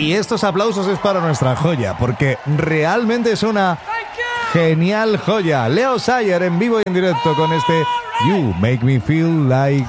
Y estos aplausos es para nuestra joya, porque realmente es una genial joya. Leo Sayer en vivo y en directo con este You Make Me Feel Like